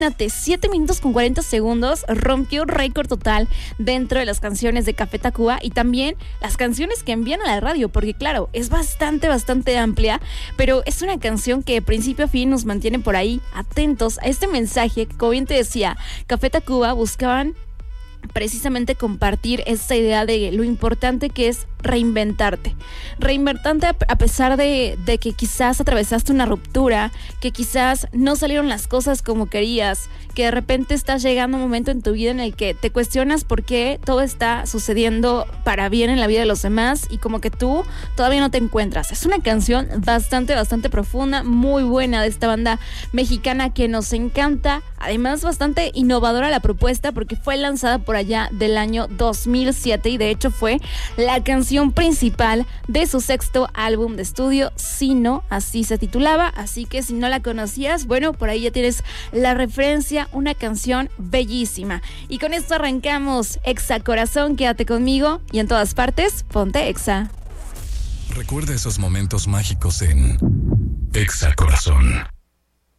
Imagínate, 7 minutos con 40 segundos rompió récord total dentro de las canciones de Café Tacuba y también las canciones que envían a la radio, porque claro, es bastante amplia, pero es una canción que de principio a fin nos mantiene por ahí atentos a este mensaje que, como bien te decía, Café Tacuba buscaban precisamente compartir esta idea de lo importante que es reinventarte a pesar de que quizás atravesaste una ruptura, que quizás no salieron las cosas como querías, que de repente estás llegando a un momento en tu vida en el que te cuestionas por qué todo está sucediendo para bien en la vida de los demás y como que tú todavía no te encuentras. Es una canción bastante profunda, muy buena, de esta banda mexicana que nos encanta, además bastante innovadora la propuesta porque fue lanzada por allá del año 2007 y de hecho fue la canción principal de su sexto álbum de estudio, Sino, así se titulaba, así que si no la conocías, bueno, por ahí ya tienes la referencia, una canción bellísima. Y con esto arrancamos Exa Corazón, quédate conmigo y en todas partes, ponte Exa. Recuerda esos momentos mágicos en Exa Corazón.